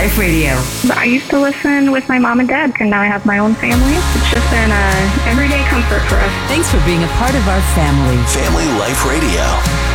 Life Radio. I used to listen with my mom and dad, and now I have my own family. It's just been an everyday comfort for us. Thanks for being a part of our family. Family Life Radio.